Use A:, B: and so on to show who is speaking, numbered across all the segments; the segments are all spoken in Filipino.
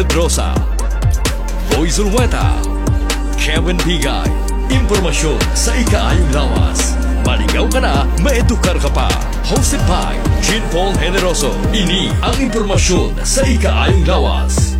A: Pedrosa, Boy Zulweta, Kevin Bigay. Impormasyon sa ikaayong lawas. Maligaw ka na, maedukar ka pa. Hosted by Jean Paul Generoso. Ini ang impormasyon sa ikaayong lawas.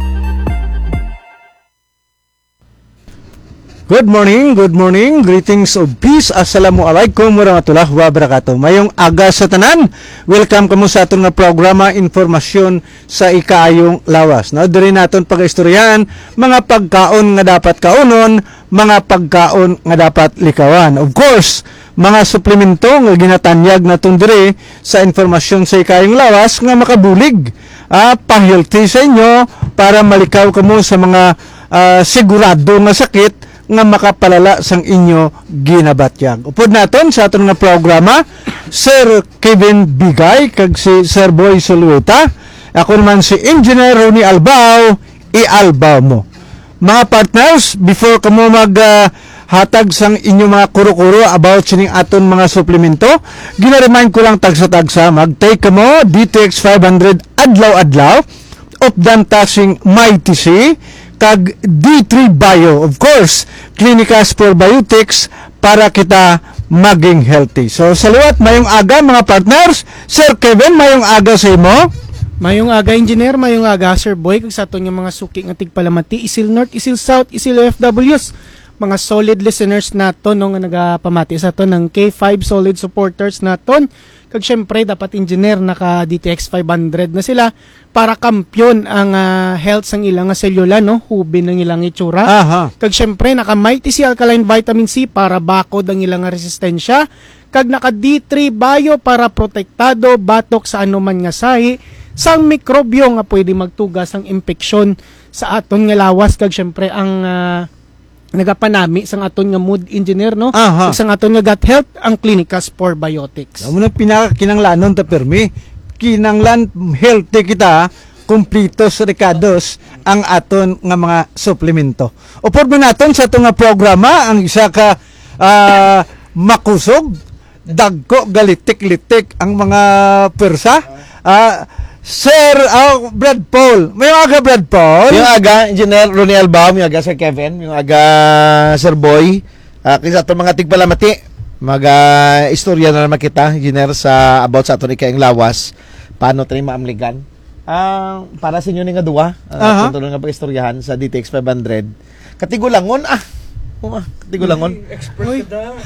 B: Good morning, greetings of peace. Assalamualaikum warahmatullahi wabarakatuh. Mayong aga sa tanan. Welcome kamo sa atong nga programa Informasyon sa Ikaayong Lawas. No, diri naton pag-istoryahan mga pagkaon nga dapat kaunon, mga pagkaon nga dapat likawan. Of course, mga suplemento nga ginatanyag naton diri sa Informasyon sa Ikaayong Lawas nga makabulig, pa-healthy sa inyo para malikaw kamo sa mga sigurado nga sakit nga makapalala sang inyo ginabatyag. Upod naton sa aton nga programa, Sir Kevin Bigay kag si Sir Boy Zulweta. Ako naman si Engineer Ronnie Albao, i-albaw mo. Mga partners, before kamo hatag sang inyo mga kuro-kuro about sining aton mga suplemento, ginaremind ko lang tagsa-tagsa, mag-take kamo DTX 500 adlaw-adlaw, opdan tasing Mighty C, kag D3 Bio, of course, Clinicas Probiotics para kita maging healthy. So, salawat, mayong aga mga partners. Sir Kevin, mayong aga sa imo.
C: Mayong aga, Engineer, mayong aga, Sir Boy, kag sa aton yung mga suki nga tigpalamati, Isil North, Isil South, Isil OFWs, mga solid listeners naton no, nga nagapamati sa aton ng K5 solid supporters naton. Kag syempre dapat engineer naka DTX 500 na sila para kampyon ang health sang ilang selula no, hubin ng ilang itsura. Kag syempre naka Mighty C Alkaline Vitamin C para bakod ang ilang resistensya. Kag naka D3 Bio para protektado batok sa anuman nga sahi sang mikrobyo nga pwede magtugas ang impeksyon sa aton nga lawas. Kag syempre ang nagapanami sang aton nga mood engineer no, sang aton nga gut health ang Clinicas Probiotics.
B: Amo na pinakakinanglanon ta permi, kinanglan healthy kita, kumplitos ricados ang aton nga mga suplemento. Upod mo naton sa aton nga programa ang isa ka makusog, dagko galitik-litik ang mga persa. Sir Brad Paul. May aga Brad Paul.
D: Yung aga, Engineer Ronnie Albao. Yung aga Sir Kevin. Yung aga Sir Boy. Kisa itong mga tigpalamati. Istorya na naman kita, Engineer, about sa aton ikaing lawas. Paano tayo maamligan. Para sa inyo nga duwa. Kung nga pag-istoryahan sa DTX 500. Katigulangon, katigulangon.
C: Expert ka da.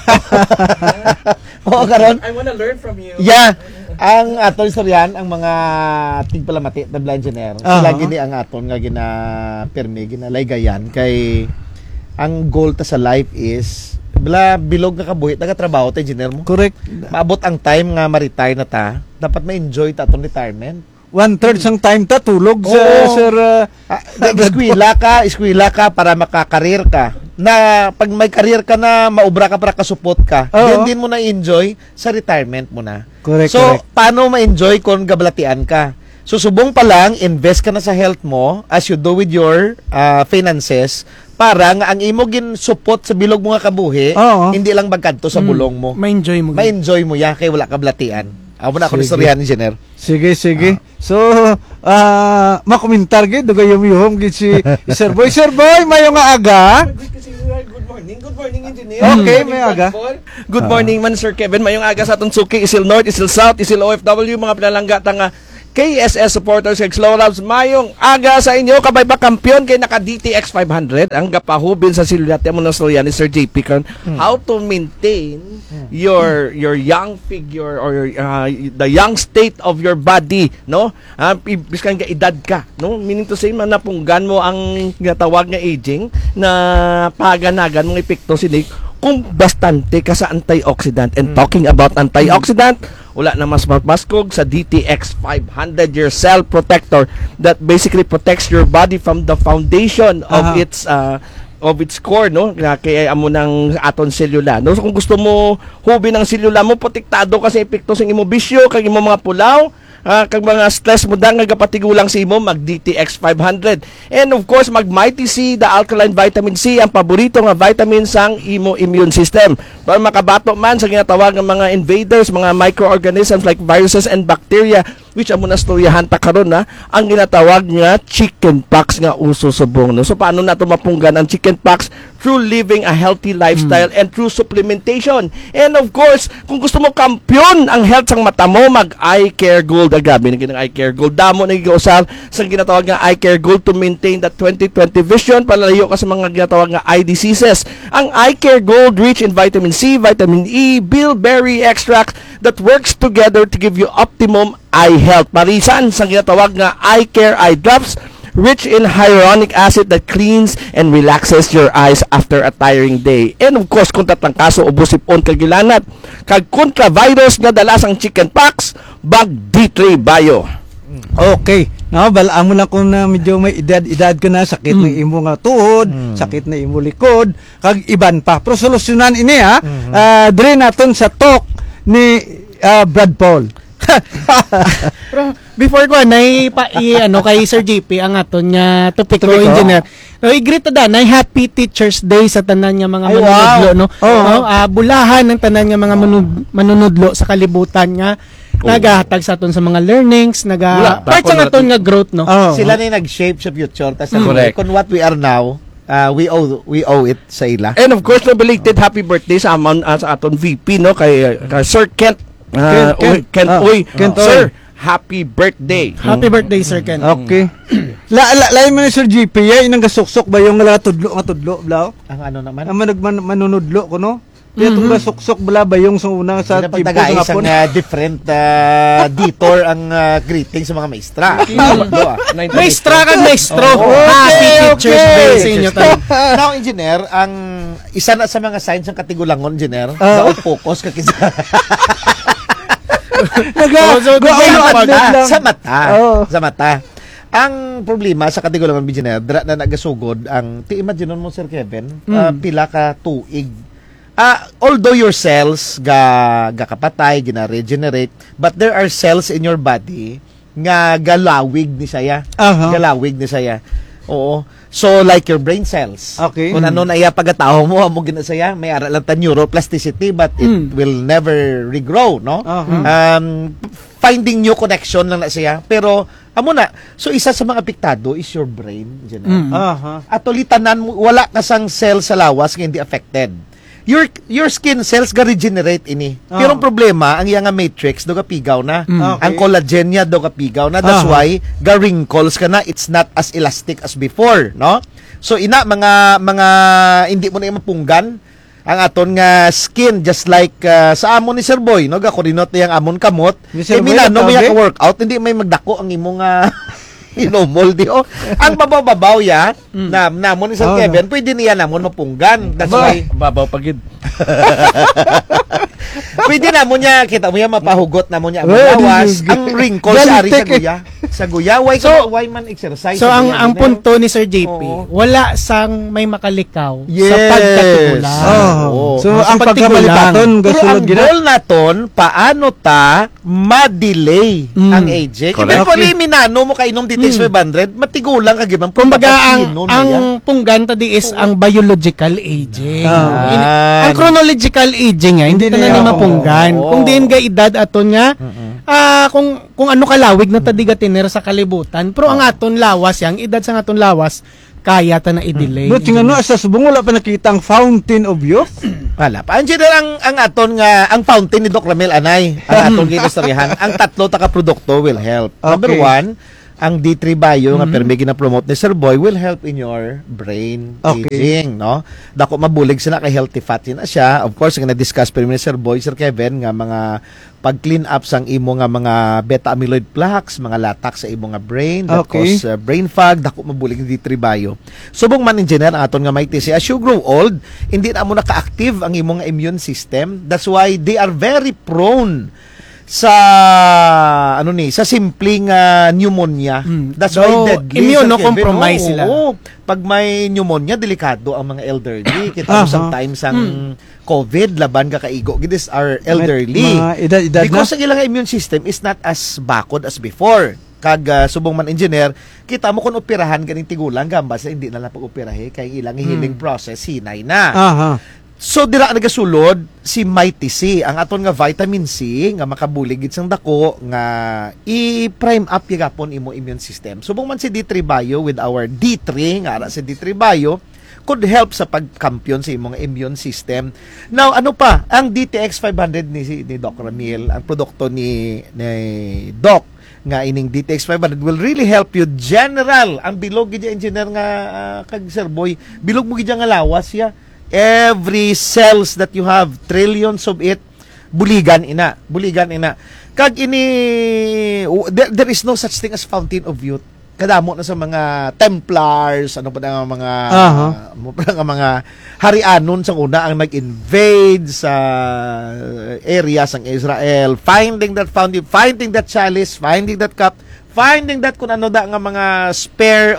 D: Oo, karon.
C: I wanna learn from you.
D: Yeah. Ang aton istoryahan, ang mga tigpalamati na blind engineer, sila gini ang aton nga gina-permi, ginalaygayan kay ang goal ta sa life is bilog nga kabuhi nagatrabaho ta engineer mo.
B: Correct.
D: Maabot ang time nga ma-retire na ta, dapat ma-enjoy ta atong retirement.
B: 1/3 sang time ta tulog sa Sir
D: eskwela ka para makakareer ka. Na pag may career ka na, maubra ka para kasupot ka, din mo na enjoy sa retirement mo na.
B: Correct,
D: so,
B: correct.
D: paano ma-enjoy kung gablatian ka? So, subong pa lang, invest ka na sa health mo as you do with your finances para nga ang imo gin support sa bilog mo nga kabuhi, hindi lang magkadto sa bulong mo.
C: Ma-enjoy mo.
D: Ma-enjoy mo ya kay wala ka blatian. Amo na ako ni storyahan, engineer.
B: Sige. So, makomentar gid dugay yung gid si Sir Boy. Sir Boy, mayong aga.
E: Good morning, engineer.
B: Okay, may aga.
E: Good morning man, Sir Kevin. Mayong aga sa atong suki, Isil North, Isil South, Isil OFW, mga pinalangga nga KSS supporters kay Slow Labs. Mayong aga sa inyo, kabay ba kampiyon kay naka DTX 500 ang gapahubin sa silulat mo na storya ni Sir JP kan how to maintain your young figure or the young state of your body, no? Biskan ka edad ka, no? Meaning to say man napunggan mo ang ginatawag nga aging na paganagan mong epekto sinig kung bastante ka sa antioxidant. And talking about antioxidant, wala na mas mapaskog sa DTX 500, your cell protector that basically protects your body from the foundation of its core, no? Kaya amo ng aton selula, no? So kung gusto mo hubi ng selula mo, protektado kasi epekto sa imo bisyo, kag imo mga pulaw, kag mga stress mo nga gapatigulang si imo, mag DTX 500. And of course, mag Mighty C, the alkaline vitamin C, ang paborito nga vitamin sang imo immune system. Para makabato man sa ginatawag ng mga invaders, mga microorganisms like viruses and bacteria which amo na storyahan ta karon na ang ginatawag nga chickenpox nga uso subong no. So paano nato mapunggan ang chickenpox? Through living a healthy lifestyle and through supplementation. And of course, kung gusto mo kampyon ang health sang mata mo, mag Eye Care Gold. Agabi na ginang Eye Care Gold. Damo na giusab sa ginatawag nga Eye Care Gold to maintain that 20/20 vision, palalayo ka sa mga ginatawag nga eye diseases. Ang Eye Care Gold rich in vitamin C, vitamin E, bilberry extract that works together to give you optimum eye health. Parisan sa ginatawag nga Eye Care Eye Drops, rich in hyaluronic acid that cleans and relaxes your eyes after a tiring day. And of course, kung tatangkaso o busipon kagilanat, kag kontra-virus nga dalas ang chickenpox, bag D3 Bio.
B: Okay. No, balaan mo lang kung na medyo may edad ka na, sakit ng imo nga tuhod, sakit na imo likod, kag iban pa. Pero solusyonan ini ha. Dire naton sa talk ni Brad Paul.
C: Pero before ko ano kay Sir JP ang aton nga topic ko engineer. No, i-greet da na Happy Teachers Day sa tanan nga mga manunodlo no. Bulahan ng tanan nga mga manunodlo sa kalibutan nga nagahatag sa aton sa mga learnings, part sa aton nga growth no.
D: Sila na yung nag-shape sa future. Tas kung what we are now, we owe it sa ila.
E: And of course, no, belated happy birthday sa aton VP no kay Sir Kent. Kent Uy. Sir, happy birthday.
C: Happy birthday, Sir Ken.
B: Okay. Lain mo ni Sir GP, inang gasuksok ba yung nga tudlo, blaw?
D: Ang ano naman?
B: Ang manunudlo ko, no? Kaya itong gasuksok bala ba yung sa una sa
D: tipo sa hapon? Different detour ang greeting sa mga maestra.
C: Maestra kag maestro. Happy Teachers Day sa inyo tayo.
D: Now, engineer, ang isa na sa mga signs ng katigulangon, engineer, daw focus ka kinsa. Sa mata. Ang problema sa katigulangan engineer, na nagasugod ang imagine mo Sir Kevin, pila ka tuig. Although your cells gakapatay, gina-regenerate, but there are cells in your body nga galawig ni saya. Galawig ni saya. Oo. So like your brain cells.
B: Okay.
D: Kung ano na iya pagkatao mo, amo ginasaya, may ara lang ta neuroplasticity but it will never regrow, no? Finding new connection lang na siya. Pero amo na. So isa sa mga apektado is your brain, At ulitanan mo wala ka sang cell sa lawas nga hindi affected. Your skin cells ga regenerate ini. Pero ang problema, ang iyang matrix do kapigaw na. Ang collagen niya do kapigaw na. That's why ga wrinkles ka na. It's not as elastic as before, no? So ina mga hindi mo na mapunggan ang aton nga skin just like sa amon ni Sir Boy, no? Ga korinot yang amon kamot. Minano may ka workout, hindi may magdako ang imong inomol di ang babaw ya namon ni Sir Kevin pwede niya namon mapunggan, that's why
E: babaw pagid.
D: Pwede namon niya kita mo mapahugot namon niya bawas ang wrinkles sa guya way man exercise.
C: So ang punto ni Sir JP, wala sang may makalikaw sa pagkatigulang.
B: So ang pagkamalipaton
D: gasulod gina. Ang goal naton paano ta ma-delay ang aging. Eventually minano mo kainom dito 500, matigulang ka gibang.
C: Kumbaga ang punggan tadi is ang biological aging. Ang chronological aging hindi na ni mapunggan. Kung diin ga edad aton nga kung ano kalawig na tadi ga tiner sa kalibutan, pero ang aton lawas yang edad sa aton lawas kaya ta na i-delay.
B: But yung ano sa subong wala pa nakita ang fountain of youth.
D: Wala pa. Ang aton nga ang fountain ni Doc Ramel Anay, ang aton ginastoryahan, ang tatlo ta ka produkto will help. Number 1, ang D3 Bio nga permi gina-promote ni Sir Boy will help in your brain aging, no? Dako mabulig sila kay healthy fat na siya. Of course, nga na-discuss permi ni Sir Boy, Sir Kevin nga mga pag-clean up sang imo nga mga beta-amyloid plaques, mga latak sa imo nga brain, that cause brain fog, dako mabulig ni D3 Bio. Subong man engineer ang aton nga mighty as you grow old, hindi na mo naka-active ang imo nga immune system. That's why they are very prone sa sa simpleng pneumonia. That's why deadly.
C: Immunocompromised sila.
D: Pag may pneumonia, delikado ang mga elderly. Kita mo sometimes ang COVID, laban ka kaigo. These are elderly. Because ang ilang immune system is not as bakod as before. Kag subong man engineer, kita mo kung operahan ganing tigulang gamba sa hindi na lang pag-operahe kay ilang healing process hinay na. So dira nagasulod si Mighty C, ang aton nga vitamin C nga makabulig gid sang dako nga i-prime up gyapon imo immune system. Subong man si D3 Bio with our D3 nga ara si D3 Bio could help sa pagkampiyon sa imong immune system. Now ano pa, ang DTX 500 ni Doc Ramil, ang produkto ni Doc nga ining DTX 500 will really help you general. Ang bilog gid engineer nga kag Sir Boy, bilog mo gid nga lawas ya. Every cells that you have, trillions of it, buligan ina. Kag ini, there is no such thing as fountain of youth. Kadamo na sa mga Templars, ano pa na mga, mga harianon sa una ang nag-invade sa areas ng Israel, finding that fountain, finding that chalice, finding that cup, finding that kung ano da nga mga spear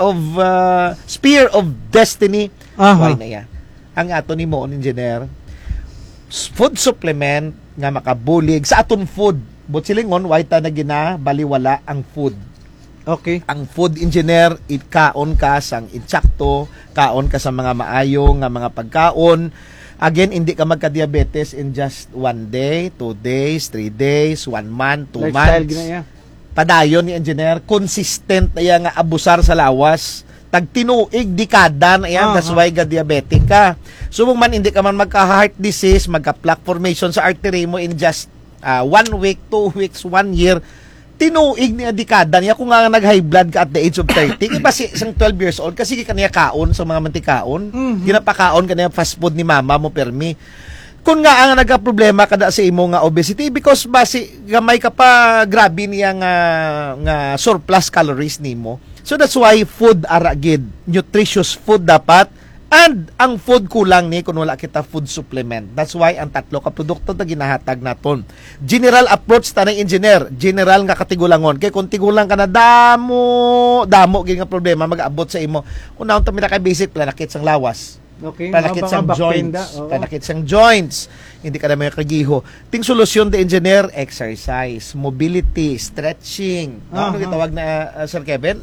D: of destiny. Why na yan? Ang ato ni mo, engineer, food supplement nga makabulig sa aton food. But silingon, why ta na baliwala ang food.
B: Okay.
D: Ang food engineer, kaon ka sang insakto, kaon ka sa mga maayo nga mga pagkaon. Again, hindi ka magka-diabetes in just 1 day, 2 days, 3 days, 1 month, 2 months. Padayon ni engineer, consistent na yan nga abusar sa lawas. Tagtinuig dekada na yan, that's why diabetic ka. Subong man hindi ka man magka-heart disease, magka-plaque formation sa artery mo in just 1 week, 2 weeks, 1 year, tinuig niya dekada niya kung nga nag-high blood ka at the age of 30. Iba si isang 12 years old kasi kaniya kaon sa mga mantikaon. Ginapakaon kaniya fast food ni mama mo permi. Kung nga ang nagka-problema kada sa imo nga obesity because basi gamay ka pa grabe niya nga surplus calories nimo. So that's why food ara gid, nutritious food dapat, and ang food kulang ni kung wala kita food supplement. That's why ang tatlo ka produkto na ginahatag naton. General approach ta ng engineer, general nga katigulangon. Kay kung tigulang ka na damo gid nga problema mag-abot sa imo. Unahon ta mi ka basic planakit sang lawas.
B: Okay.
D: Panakit sang joints. Panakit sang joints. Hindi ka na may kagiho. Ting solusyon de engineer, exercise, mobility, stretching. Ano gitawag na Sir Kevin?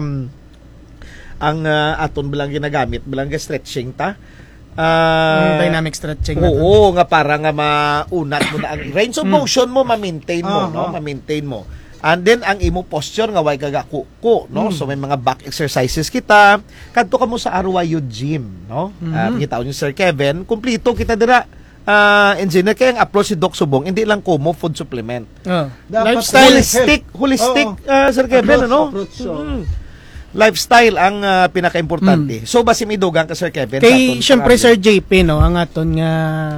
D: Ang aton bilang ginagamit, bilang stretching ta.
C: Dynamic stretching.
D: Oo, nga para nga maunat mo na ang range of motion mo, ma-maintain mo, no? Ma-maintain mo. And then ang imo posture nga way kagakuko, no? So may mga back exercises kita. Kadto ka mo sa RYU gym, no? Gitaon ni Sir Kevin, kumpleto kita dira. Engineer kaya ang approach si Doc Subong, hindi lang kumo food supplement.
C: Lifestyle,
D: holistic Sir Kevin, ano? Lifestyle ang pinaka-importante. So basi may dugang ka Sir Kevin
C: kay syempre Sir JP, no, ang aton nga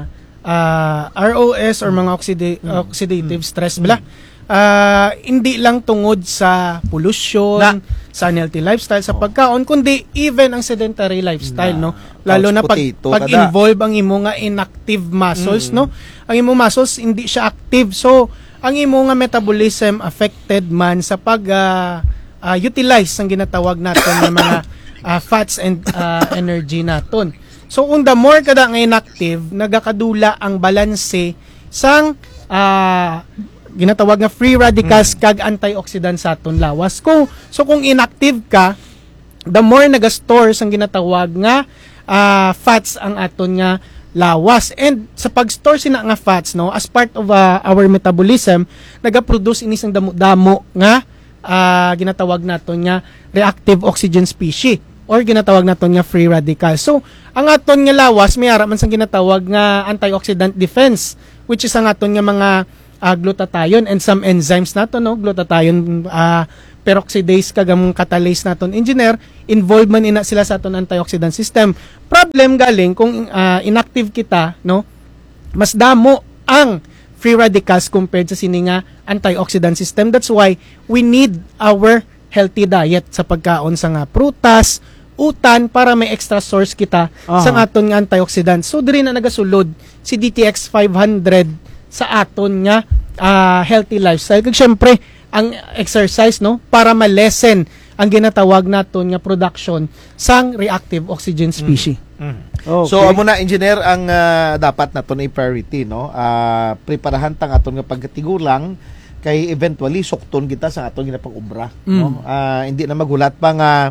C: ROS or mga oxidative stress bala. Hindi lang tungod sa pollution, sa unhealthy lifestyle, sa pagkaon, kundi even ang sedentary lifestyle, no? Lalo na pag-involve ang imo nga inactive muscles, no? Ang imo muscles hindi siya active. So, ang imo nga metabolism affected man sa utilize ang ginatawag natin ng mga fats and energy naton. So, kung the more kada nga inactive, nagakadula ang balanse sang ginatawag nga free radicals kag antioxidants sa aton lawas. So kung inactive ka, the more nagastore sang ginatawag nga fats ang aton nga lawas. And sa pag-store sina nga fats, no, as part of our metabolism, nagaproduce ini sang damo nga ginatawag naton nga reactive oxygen species or ginatawag naton nga free radicals. So ang aton nga lawas may ara man sang ginatawag nga antioxidant defense, which is ang aton nga mga glutathione and some enzymes nato, no, glutathione peroxidase kagamong catalase naton engineer, involved man ina sila sa aton antioxidant system. Problem galing kung inactive kita, no, mas damo ang free radicals compared sa sini nga antioxidant system. That's why we need our healthy diet sa pagkaon sa nga prutas, utan para may extra source kita sa aton nga antioxidant. So diri na nagasulod si DTX 500 sa aton nga healthy lifestyle. Kag syempre ang exercise, no, para ma-lessen ang ginatawag naton nga production sang reactive oxygen species.
B: Okay.
D: So amo na engineer ang dapat naton i-priority, no. Preparahan tang aton nga pagkatigulang kay eventually sukton kita sa aton ginapang ubra, no. Hindi na magulat pa nga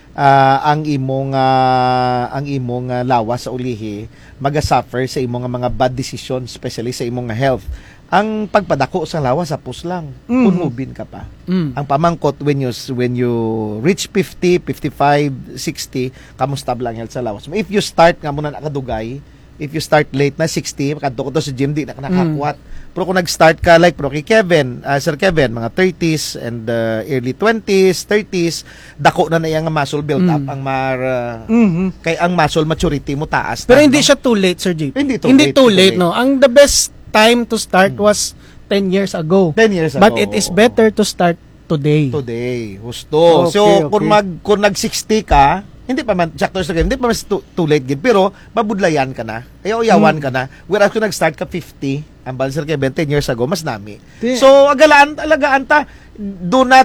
D: ang imong lawas sa ulihi maga-suffer sa imong mga bad decision, especially sa imong health. Ang pagpadako sa lawas sapos lang, punubin ka pa. Ang pamangkot when you reach 50, 55, 60, kamusta lang health sa lawas mo. If you start nga muna nakadugay, if you start late na 60, kadto ko to sa gym di na nakakwat. Pero kung nag-start ka like pro kay Kevin, Sir Kevin, mga 30s and early 20s, 30s, dako na yang muscle build up ang kay ang muscle maturity mo taas.
C: Pero hindi siya too late, Sir JP.
D: Hindi
C: too late, no. Ang the best time to start was 10 years ago.
D: 10 years ago.
C: But it is better to start today.
D: Husto.
B: Okay,
D: So,
B: okay.
D: kung nag-60 ka, hindi pa man, Jack Torres, hindi pa man too late gid, pero mabudlayan ka na. Uyawan ka na. Whereas kung nag-start ka 50, ang Sir Kevin 10 years ago, mas nami. So, alagaan ta, do not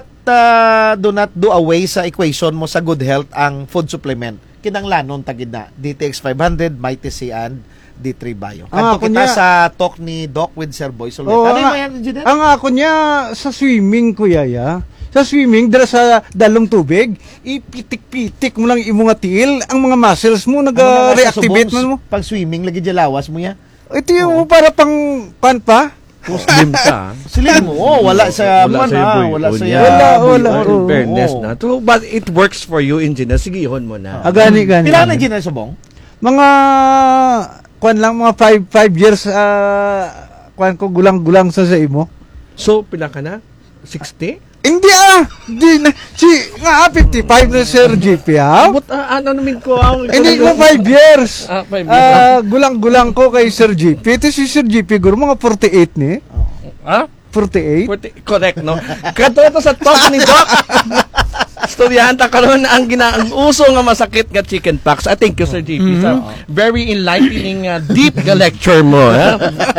D: do away sa equation mo sa good health ang food supplement. Kinanglanon tagid na. DTX 500, Mighty C and D3 Bio. Kanto kita sa talk ni Doc with Sir Boy Soleta. Ano yung yan, Engineer?
B: Ang ako niya sa swimming, kuya ya. Sa swimming, dala sa dalong tubig, ipitik-pitik mo lang imong nga tiil, ang mga muscles mo, nag-reactivate mo.
D: Pag swimming, lagi lawas mo ya.
B: Ito yung para pang pan pa.
E: Muslim ka.
D: Slim mo. Wala sa man ha. Wala sa
B: Wala.
E: In fairness na. But it works for you, engineer. Sige, ihon mo na.
B: Gani.
D: Ilan na Engineer Subong?
B: Mga mga 5 years ko gulang-gulang sa imo.
E: So, pila ka na? 60?
B: Hindi di na nga 55 na Sir GP
E: But ano namin ko ang
B: Hindi ko 5 years.
E: 5 years.
B: Gulang-gulang ko kay Sir GP. Ito si Sir GP guro mga 48 ni. 48?
E: Correct, no? Kato ito sa talk ni Doc. Storyahan ta karon ang uso nga masakit nga chicken pox. I thank you, Sir JP. Sa very enlightening deep nga lecture mo, ha?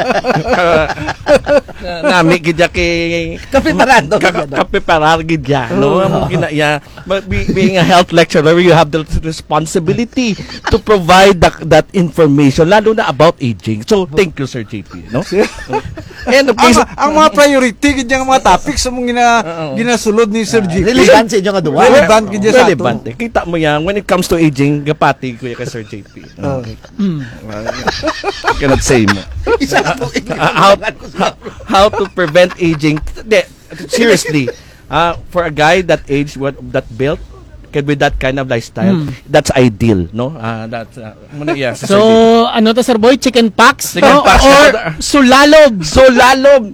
E: Nami gidya kay
D: Kape parado.
E: Kape parar gidya, no? Amo ginaya being a health lecturer, you have the responsibility to provide that information lalo na about aging. So, thank you, Sir JP, no? And okay,
B: ang mga priority gid mga topics sa mong ginasulod ni Sir GP.
D: Relevant sa inyo nga duwa.
B: Relevant gid sa ato.
E: relevant. Kita mo yan, when it comes to aging, gapati ko kay Sir JP. Cannot say mo. How to prevent aging. Seriously, for a guy that age, that built, with that kind of lifestyle, that's ideal, no? That's
C: So, ano to, Sir Boy? Chicken pox?
E: Chicken pox.
C: Or sulalob?
E: Sulalob.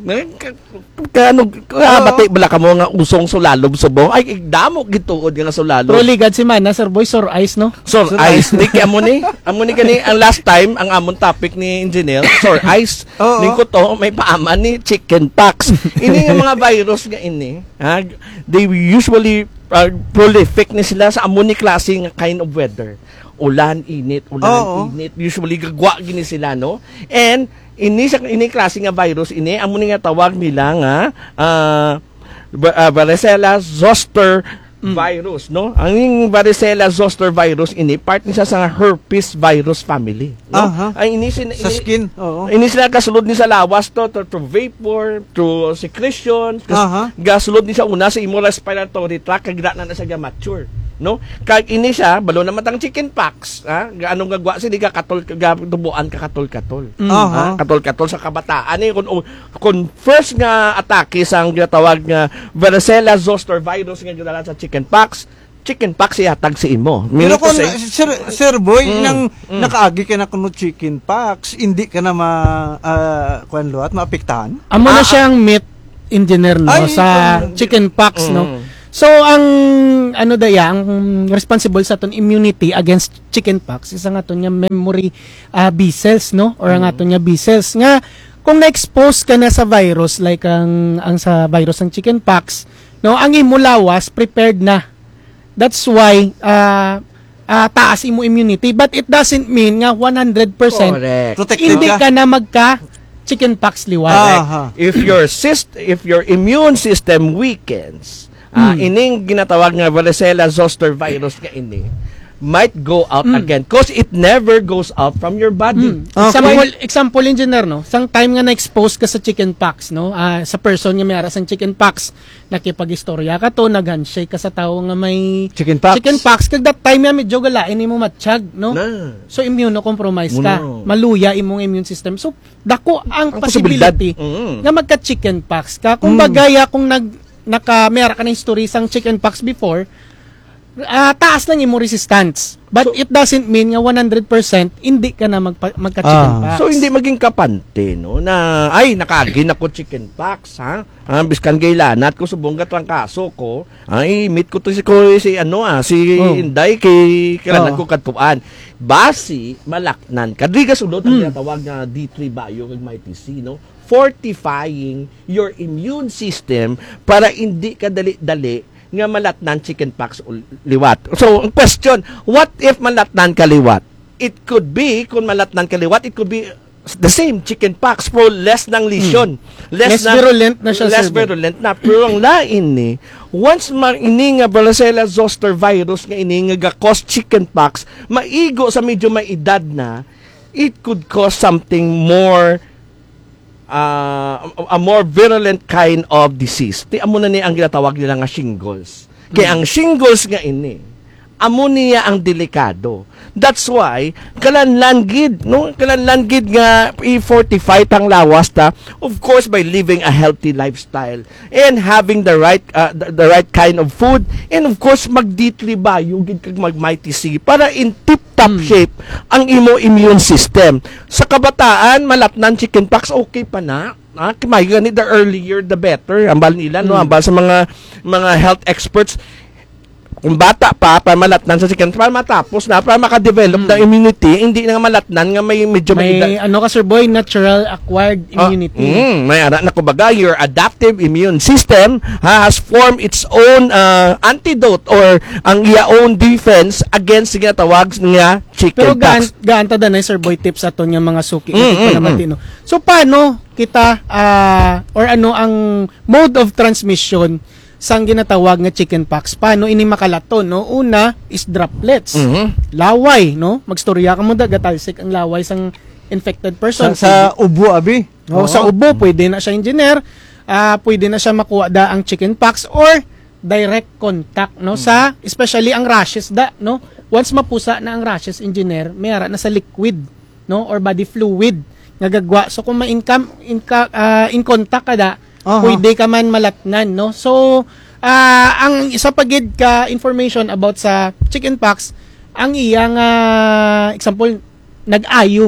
E: Bati bala ka mo nga usong sulalob subong. Ay, damo gituod nga sulalob.
C: Truly God si Mana, Sir Boy, sore eyes, no?
E: Sore eyes. Di amo ni gani ang last time ang amon topic ni engineer, sore eyes. Lingko to may paaman ni chicken pox. Ini nga mga virus nga ini, they usually prolific ni sila sa amon ni klaseng kind of weather. Ulan, init. Usually gagwa gini sila, no? And ini klase nga virus amo ni nga tawag nila nga varicella zoster virus, no? Ang varicella zoster virus part ni sa herpes virus family, no? Ay
B: sa skin.
E: Ini sila kasulod ni sa lawas to through vapor, through secretion, gasulod ni sa una sa imo respiratory tract kag na siya mature, no? Kag ini siya balo na matang chicken pox, gaano gagwa sila katol tubuan katol katol sa kabataan ni kun first nga atake sang ginatawag nga varicella zoster virus nga gidala sa chicken pox ihatag si imo.
B: Pero kung Sir Boy nang nakaagi ka na kuno chicken pox, hindi ka na maapektahan.
C: Amo na siyang meat engineer, no, sa chicken pox, no. So ang ang responsible sa aton immunity against chicken pox isa nga aton nga memory B cells, no, or ang aton nga B cells nga kung na-expose ka na sa virus like ang sa virus ng chicken pox, no, ang imo lawas prepared na. That's why taas imo immunity, but it doesn't mean nga 100% hindi ka na magka chicken pox liwat.
E: If your immune system weakens, ining ginatawag nga varicella zoster virus nga ini, might go out again because it never goes out from your body.
C: Example engineer, no? Sang time nga na-expose ka sa chickenpox, no? Sa person nga may aras ang chickenpox, nakipag-istorya ka to, nag-handshake ka sa tao nga may
B: Chickenpox.
C: kag that time nga medyo galain mo matsyag, no? So immunocompromise ka. Maluya imong immune system. So dako ang possibility nga magka-chickenpox ka. Kung bagaya kung meron ka na history sang chickenpox before, taas lang imong resistance. But it doesn't mean nga 100% hindi ka na magka-chickenpox.
E: So hindi maging kapante, no, na ay nakagin ako chickenpox, ha? Biskan kay lanat ko subong gatang kaso ko. Ay meet ko to si Inday kay kailangan ko katuan. Basi malaknan. Kadriga sulod ang tinatawag na D3 bio kag MyTC, no? Fortifying your immune system para hindi ka dali-dali nga malatnan chickenpox liwat. So, ang question, what if malatnan ka liwat? It could be, kung malatnan ka liwat, it could be the same chickenpox pero less ng lesion.
C: Less virulent na siya.
E: Less virulent na. Pero ang lain ni, once ini nga Varicella zoster virus nga ini nga cause chickenpox, maigo sa medyo may edad na, it could cause something more a more virulent kind of disease. Ti amo na ni ang ginatawag nila nga shingles. Kaya ang shingles nga ini, amo niya ang delikado. That's why kalanlanggid nga i-fortify tang lawas ta, of course by living a healthy lifestyle and having the right kind of food, and of course magditribayo gid kag mag-MyTC para in tip-top shape ang imo immune system. Sa kabataan malatnan chickenpox okay pa na. Kamay gani the earlier the better. Ambal nila no, ambal sa mga health experts. Kung bata pa, para malatnan sa chicken, para matapos na, para makadevelop ng immunity, hindi na malatnan nga may medyo
C: may ano ka Sir Boy, natural acquired immunity.
E: May ara na kumbaga, your adaptive immune system has formed its own antidote or ang iya own defense against nga tawag nga chicken pox.
C: Pero gaan ta na Sir Boy tips aton nga mga suki no. So paano kita or ano ang mode of transmission sang ginatawag nga chickenpox? Paano ini makalaton, no? Una is droplets. Laway, no? Magstorya ka mo gatalsik ang laway sang infected person.
B: Sa ubo abi.
C: Sa ubo pwede na siya engineer, pwede na siya makuha ang chickenpox or direct contact, no? Sa especially ang rashes no? Once mapusa na ang rashes engineer, mayara na sa liquid, no? Or body fluid nga gagwa. So kung in contact ka pwede ka man malatnan, no? So, ang isa pagid ka information about sa chickenpox, ang iyang example, nag-ayo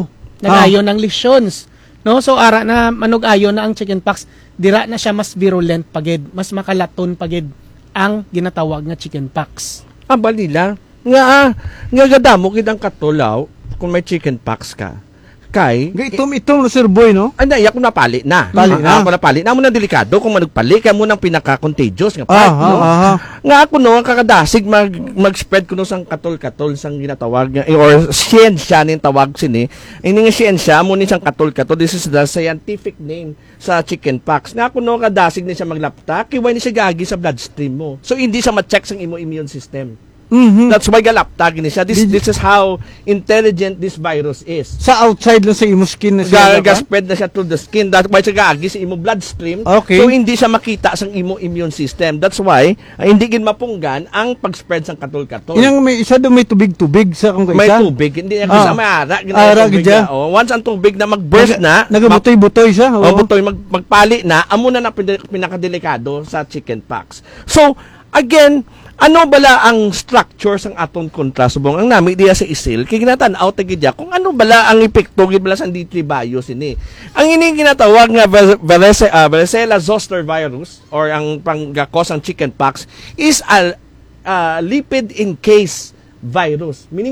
C: ng lesions, no? So, ara na manug-ayo na ang chickenpox, dira na siya mas virulent pagid, mas makalaton pagid ang ginatawag nga chickenpox.
E: Aba nila, nga gadamo gid ang katulaw kung may chickenpox ka. Kay
B: Itom no Sir Boy, no?
E: Ay, ako napali na. Napali na mo na delikado kung manugpali kay mo nang pinaka-contagious nga part, no? Nga ako no ang kakadasig mag-spread kuno sang katol-katol sang ginatawag nga or siyensya ning tawag sini. Ini nga siyensya mo ni sang katol-katol, this is the scientific name sa chickenpox. Nga ako no kadasig ni siya maglapta, kay ni siya gagi sa bloodstream mo. So hindi siya ma-check sang imo immune system. That's why galapta gini siya. This is how intelligent this virus is.
B: Sa outside lang sa imo skin na siya.
E: Spread na siya through the skin. That's why siya gaagi sa imo bloodstream.
B: Okay.
E: So hindi siya makita sa imo immune system. That's why hindi gid mapunggan ang pag-spread sang katol-katol.
B: Inang may isa do may tubig-tubig sa kung
E: may
B: isa.
E: tubig, hindi na sa may ara. Once ang tubig na mag-burst
B: nagabutoy-butoy siya.
E: Butoy magpali na, amo na pinakadelikado sa chickenpox. So again, ano bala ang structure sang aton kontrasubong ang nami diya sa isil kay ginatan-aw tagidya kung ano bala ang epekto gid bala sa D3 virus ini. Ang ini ginatawag nga Varicella zoster virus or ang panggakos ang chickenpox is a lipid encased virus. Meaning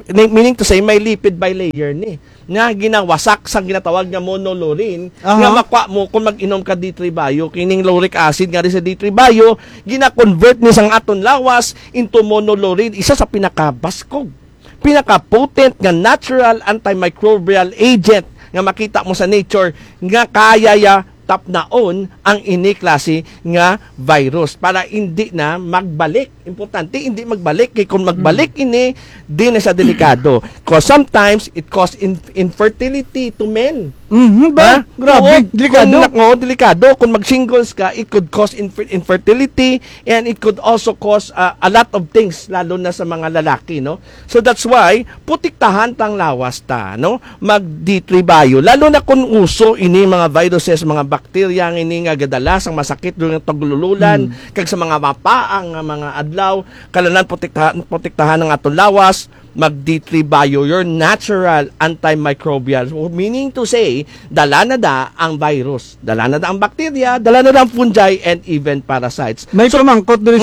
E: to say may lipid bilayer ni nga ginawasak sa ginatawag nga monolaurin nga makwa mo kung mag-inom ka D3 bio kining lauric acid nga rin sa D3 bio gina-convert ni sang aton lawas into monolaurin, isa sa pinakabaskog, pinaka-potent nga natural antimicrobial agent nga makita mo sa nature nga kaya tap naon ang ini klase nga virus para hindi na magbalik. Importante hindi magbalik kay kung magbalik ini di na sa delikado. Because sometimes it cause infertility to men.
B: Ba? Grabe, delikado.
E: Delikado. Kung mag-singles ka, it could cause infertility and it could also cause a lot of things, lalo na sa mga lalaki, no? So that's why, putiktahan tang lawas ta, no? Mag-D3 bio. Lalo na kung uso ini mga viruses, mga bakterya, ini nga gadalas ang masakit doon ng taglululan, kag sa mga mapaang mga adlaw, kalanan putiktahan ng atong lawas, mag-D3 bio, your natural antimicrobial. Meaning to say, dala na da ang virus, dala na da ang bakterya, dala na da ang fungi, and even parasites.
B: May pamangkot doon